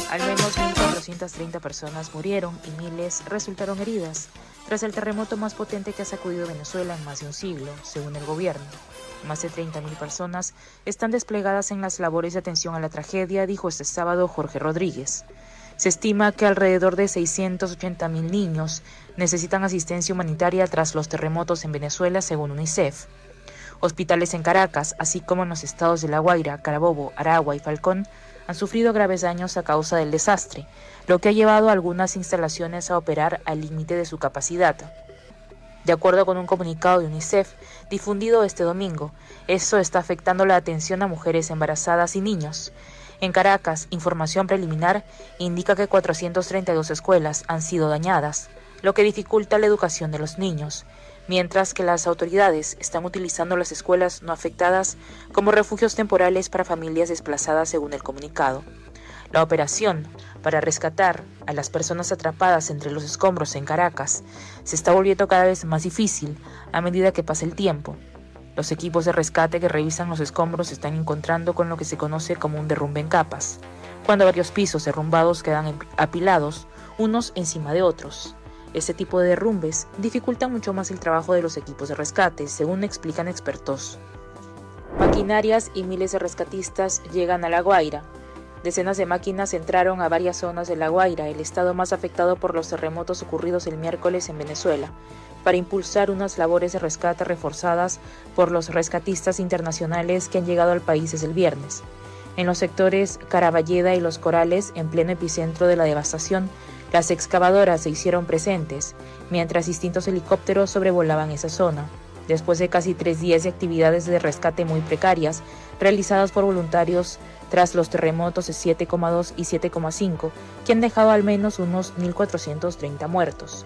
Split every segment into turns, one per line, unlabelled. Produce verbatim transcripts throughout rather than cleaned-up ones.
Al menos mil cuatrocientas treinta personas murieron y miles resultaron heridas tras el terremoto más potente que ha sacudido Venezuela en más de un siglo, según el gobierno. Más de treinta mil personas están desplegadas en las labores de atención a la tragedia, dijo este sábado Jorge Rodríguez. Se estima que alrededor de seiscientos ochenta mil niños necesitan asistencia humanitaria tras los terremotos en Venezuela, según UNICEF. Hospitales en Caracas, así como en los estados de La Guaira, Carabobo, Aragua y Falcón, han sufrido graves daños a causa del desastre, lo que ha llevado a algunas instalaciones a operar al límite de su capacidad. De acuerdo con un comunicado de UNICEF difundido este domingo, eso está afectando la atención a mujeres embarazadas y niños. En Caracas, información preliminar indica que cuatrocientas treinta y dos escuelas han sido dañadas, lo que dificulta la educación de los niños, mientras que las autoridades están utilizando las escuelas no afectadas como refugios temporales para familias desplazadas, según el comunicado. La operación para rescatar a las personas atrapadas entre los escombros en Caracas se está volviendo cada vez más difícil a medida que pasa el tiempo. Los equipos de rescate que revisan los escombros se están encontrando con lo que se conoce como un derrumbe en capas, cuando varios pisos derrumbados quedan apilados unos encima de otros. Este tipo de derrumbes dificulta mucho más el trabajo de los equipos de rescate, según explican expertos. Maquinarias y miles de rescatistas llegan a La Guaira. Decenas de máquinas entraron a varias zonas de La Guaira, el estado más afectado por los terremotos ocurridos el miércoles en Venezuela, para impulsar unas labores de rescate reforzadas por los rescatistas internacionales que han llegado al país desde el viernes. En los sectores Caraballeda y Los Corales, en pleno epicentro de la devastación, las excavadoras se hicieron presentes, mientras distintos helicópteros sobrevolaban esa zona, después de casi tres días de actividades de rescate muy precarias, realizadas por voluntarios tras los terremotos de siete coma dos y siete coma cinco, que han dejado al menos unos mil cuatrocientos treinta muertos.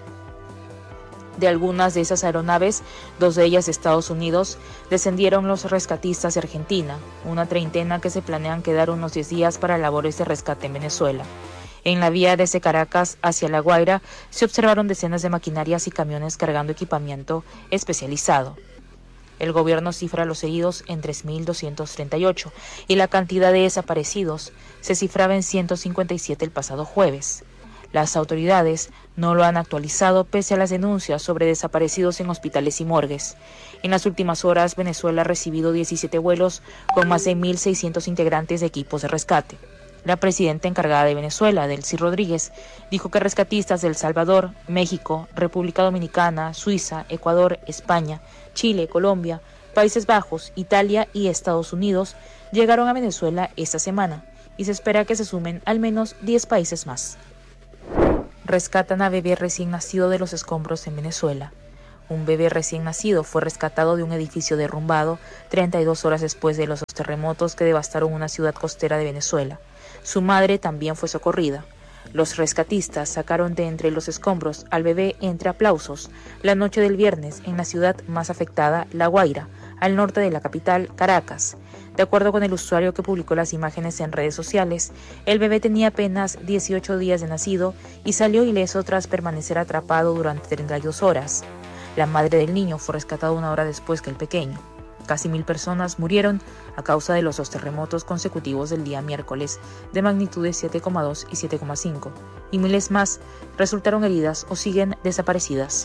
De algunas de esas aeronaves, dos de ellas de Estados Unidos, descendieron los rescatistas de Argentina, una treintena que se planean quedar unos diez días para labores de rescate en Venezuela. En la vía desde Caracas hacia La Guaira se observaron decenas de maquinarias y camiones cargando equipamiento especializado. El gobierno cifra los heridos en tres mil doscientos treinta y ocho y la cantidad de desaparecidos se cifraba en ciento cincuenta y siete el pasado jueves. Las autoridades no lo han actualizado pese a las denuncias sobre desaparecidos en hospitales y morgues. En las últimas horas, Venezuela ha recibido diecisiete vuelos con más de mil seiscientos integrantes de equipos de rescate. La presidenta encargada de Venezuela, Delcy Rodríguez, dijo que rescatistas de El Salvador, México, República Dominicana, Suiza, Ecuador, España, Chile, Colombia, Países Bajos, Italia y Estados Unidos llegaron a Venezuela esta semana y se espera que se sumen al menos diez países más. Rescatan a bebé recién nacido de los escombros en Venezuela. Un bebé recién nacido fue rescatado de un edificio derrumbado treinta y dos horas después de los terremotos que devastaron una ciudad costera de Venezuela. Su madre también fue socorrida. Los rescatistas sacaron de entre los escombros al bebé entre aplausos la noche del viernes en la ciudad más afectada, La Guaira, al norte de la capital, Caracas. De acuerdo con el usuario que publicó las imágenes en redes sociales, el bebé tenía apenas dieciocho días de nacido y salió ileso tras permanecer atrapado durante treinta y dos horas. La madre del niño fue rescatada una hora después que el pequeño. Casi mil personas murieron a causa de los dos terremotos consecutivos del día miércoles de magnitudes siete coma dos y siete coma cinco, y miles más resultaron heridas o siguen desaparecidas.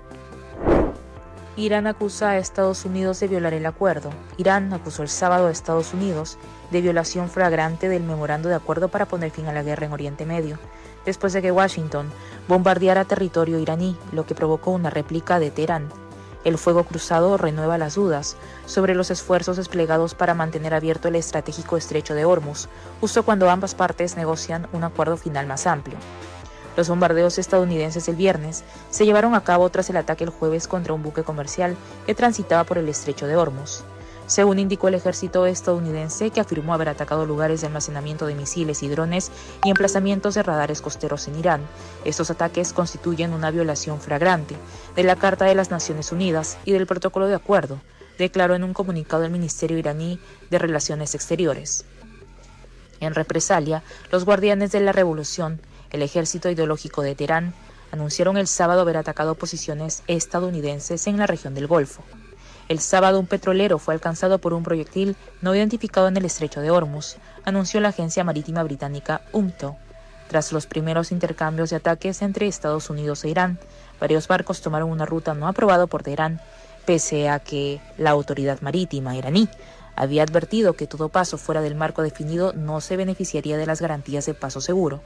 Irán acusa a Estados Unidos de violar el acuerdo. Irán acusó el sábado a Estados Unidos de violación flagrante del memorando de acuerdo para poner fin a la guerra en Oriente Medio, después de que Washington bombardeara territorio iraní, lo que provocó una réplica de Teherán. El fuego cruzado renueva las dudas sobre los esfuerzos desplegados para mantener abierto el estratégico estrecho de Hormuz, justo cuando ambas partes negocian un acuerdo final más amplio. Los bombardeos estadounidenses el viernes se llevaron a cabo tras el ataque el jueves contra un buque comercial que transitaba por el estrecho de Hormuz. Según indicó el ejército estadounidense, que afirmó haber atacado lugares de almacenamiento de misiles y drones y emplazamientos de radares costeros en Irán, estos ataques constituyen una violación flagrante de la Carta de las Naciones Unidas y del Protocolo de Acuerdo, declaró en un comunicado el Ministerio iraní de Relaciones Exteriores. En represalia, los guardianes de la revolución, el ejército ideológico de Teherán, anunciaron el sábado haber atacado posiciones estadounidenses en la región del Golfo. El sábado un petrolero fue alcanzado por un proyectil no identificado en el estrecho de Hormuz, anunció la agencia marítima británica U M T O. Tras los primeros intercambios de ataques entre Estados Unidos e Irán, varios barcos tomaron una ruta no aprobada por Teherán, pese a que la autoridad marítima iraní había advertido que todo paso fuera del marco definido no se beneficiaría de las garantías de paso seguro.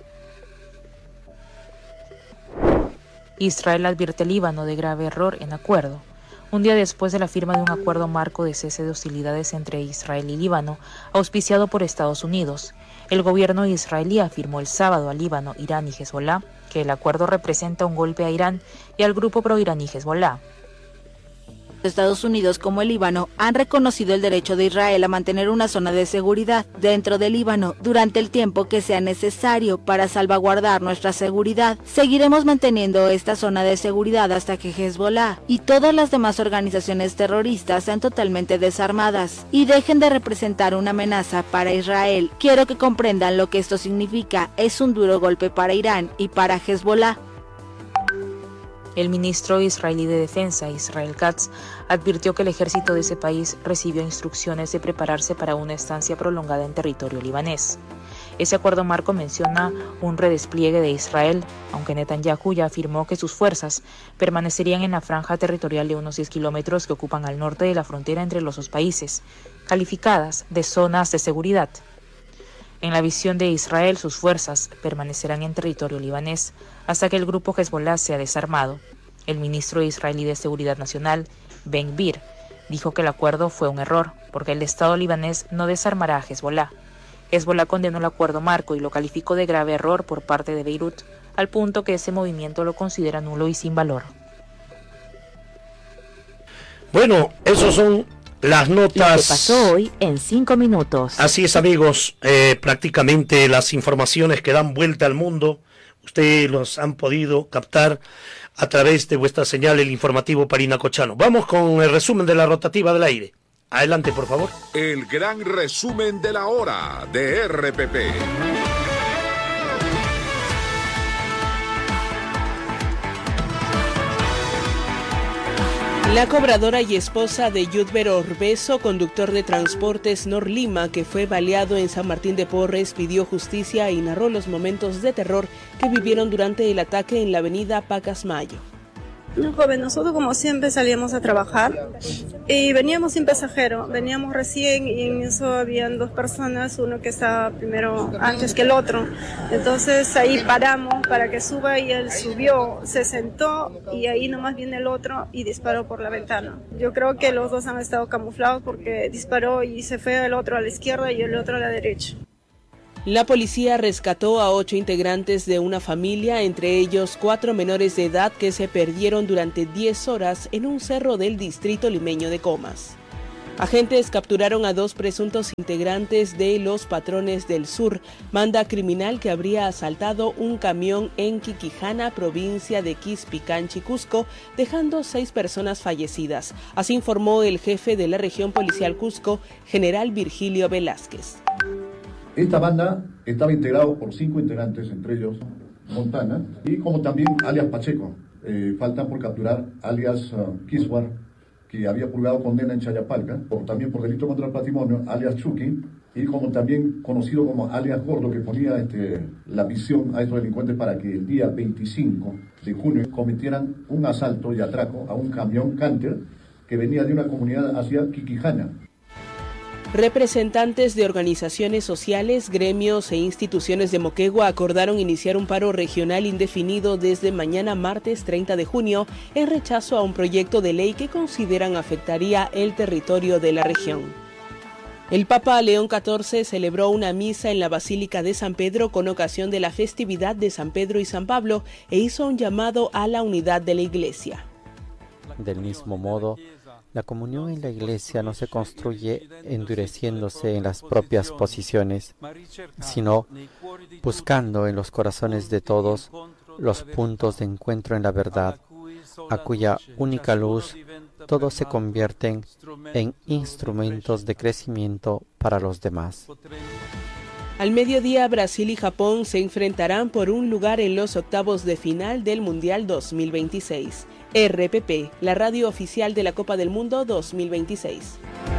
Israel advierte al Líbano de grave error en acuerdo. Un día después de la firma de un acuerdo marco de cese de hostilidades entre Israel y Líbano, auspiciado por Estados Unidos, el gobierno israelí afirmó el sábado al Líbano, Irán y Hezbolá que el acuerdo representa un golpe a Irán y al grupo pro-iraní Hezbolá.
Estados Unidos como el Líbano han reconocido el derecho de Israel a mantener una zona de seguridad dentro del Líbano durante el tiempo que sea necesario para salvaguardar nuestra seguridad. Seguiremos manteniendo esta zona de seguridad hasta que Hezbolá y todas las demás organizaciones terroristas sean totalmente desarmadas y dejen de representar una amenaza para Israel. Quiero que comprendan lo que esto significa. Es un duro golpe para Irán y para Hezbolá.
El ministro israelí de Defensa, Israel Katz, advirtió que el ejército de ese país recibió instrucciones de prepararse para una estancia prolongada en territorio libanés. Ese acuerdo marco menciona un redespliegue de Israel, aunque Netanyahu ya afirmó que sus fuerzas permanecerían en la franja territorial de unos diez kilómetros que ocupan al norte de la frontera entre los dos países, calificadas de zonas de seguridad. En la visión de Israel, sus fuerzas permanecerán en territorio libanés hasta que el grupo Hezbolá sea desarmado. El ministro israelí de Seguridad Nacional, Ben Gvir, dijo que el acuerdo fue un error, porque el Estado libanés no desarmará a Hezbolá. Hezbolá condenó el acuerdo marco y lo calificó de grave error por parte de Beirut, al punto que ese movimiento lo considera nulo y sin valor.
Bueno, esos son las notas.
Lo que pasó hoy en cinco minutos.
Así es, amigos, eh, prácticamente las informaciones que dan vuelta al mundo, ustedes los han podido captar a través de vuestra señal, el informativo Parinacochano. Vamos con el resumen de la rotativa del aire. Adelante, por favor.
El gran resumen de la hora de R P P.
La cobradora y esposa de Yudber Orbeso, conductor de Transportes Nor Lima, que fue baleado en San Martín de Porres, pidió justicia y narró los momentos de terror que vivieron durante el ataque en la avenida Pacasmayo.
No, joven, nosotros como siempre salíamos a trabajar y veníamos sin pasajero, veníamos recién y en eso habían dos personas, uno que estaba primero antes que el otro, entonces ahí paramos para que suba y él subió, se sentó y ahí nomás viene el otro y disparó por la ventana. Yo creo que los dos han estado camuflados porque disparó y se fue el otro a la izquierda y el otro a la derecha.
La policía rescató a ocho integrantes de una familia, entre ellos cuatro menores de edad que se perdieron durante diez horas en un cerro del distrito limeño de Comas. Agentes capturaron a dos presuntos integrantes de los Patrones del Sur, banda criminal que habría asaltado un camión en Quiquijana, provincia de Quispicanchi, Cusco, dejando seis personas fallecidas. Así informó el jefe de la región policial Cusco, general Virgilio Velázquez.
Esta banda estaba integrada por cinco integrantes, entre ellos Montana, y como también alias Pacheco. Eh, faltan por capturar alias uh, Kiswar, que había purgado condena en Chayapalca, por, también por delito contra el patrimonio, alias Chucky, y como también conocido como alias Gordo, que ponía este, la visión a estos delincuentes para que el día veinticinco de junio cometieran un asalto y atraco a un camión Canter que venía de una comunidad hacia Quiquijana.
Representantes de organizaciones sociales, gremios e instituciones de Moquegua acordaron iniciar un paro regional indefinido desde mañana martes treinta de junio en rechazo a un proyecto de ley que consideran afectaría el territorio de la región. El Papa León catorce celebró una misa en la Basílica de San Pedro con ocasión de la festividad de San Pedro y San Pablo e hizo un llamado a la unidad de la Iglesia.
Del mismo modo, la comunión en la Iglesia no se construye endureciéndose en las propias posiciones, sino buscando en los corazones de todos los puntos de encuentro en la verdad, a cuya única luz todos se convierten en instrumentos de crecimiento para los demás.
Al mediodía, Brasil y Japón se enfrentarán por un lugar en los octavos de final del Mundial dos mil veintiséis. R P P, la radio oficial de la Copa del Mundo dos mil veintiséis.